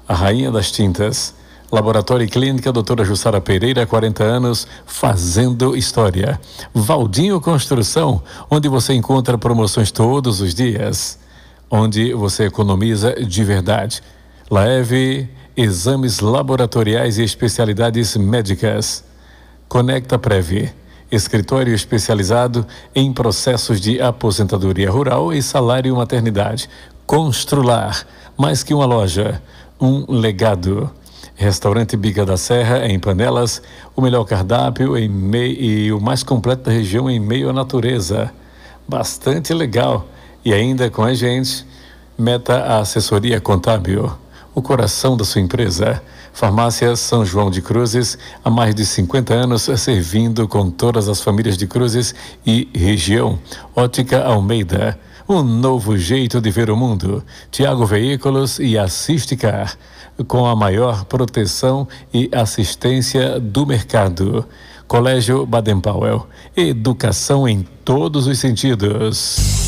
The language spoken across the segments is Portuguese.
a rainha das tintas. Laboratório e Clínica Doutora Jussara Pereira, 40 anos, fazendo história. Valdinho Construção, onde você encontra promoções todos os dias, onde você economiza de verdade. Laeve, exames laboratoriais e especialidades médicas. Conecta Prev, escritório especializado em processos de aposentadoria rural e salário maternidade. Constrular, mais que uma loja, um legado. Restaurante Biga da Serra, em Panelas, o melhor cardápio e o mais completo da região em meio à natureza. Bastante legal. E ainda com a gente, Meta Assessoria Contábil, o coração da sua empresa. Farmácia São João de Cruzes, há mais de 50 anos, servindo com todas as famílias de Cruzes e região. Ótica Almeida, um novo jeito de ver o mundo. Tiago Veículos e Assisticar, com a maior proteção e assistência do mercado. Colégio Baden-Powell, educação em todos os sentidos.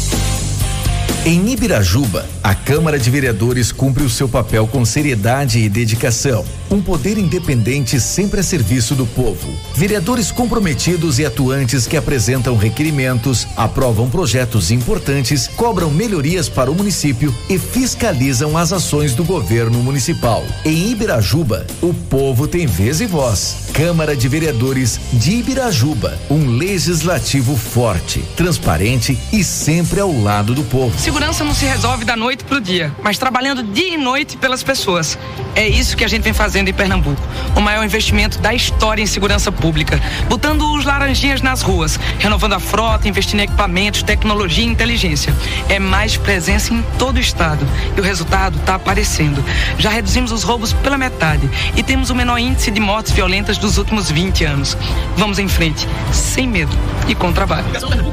Em Ibirajuba, a Câmara de Vereadores cumpre o seu papel com seriedade e dedicação. Um poder independente sempre a serviço do povo. Vereadores comprometidos e atuantes que apresentam requerimentos, aprovam projetos importantes, cobram melhorias para o município e fiscalizam as ações do governo municipal. Em Ibirajuba, o povo tem vez e voz. Câmara de Vereadores de Ibirajuba, um legislativo forte, transparente e sempre ao lado do povo. Segurança não se resolve da noite pro dia, mas trabalhando dia e noite pelas pessoas. É isso que a gente vem fazendo em Pernambuco. O maior investimento da história em segurança pública, botando os laranjinhas nas ruas, renovando a frota, investindo em equipamentos, tecnologia e inteligência. É mais presença em todo o estado e o resultado está aparecendo. Já reduzimos os roubos pela metade e temos o menor índice de mortes violentas dos últimos 20 anos. Vamos em frente, sem medo e com trabalho.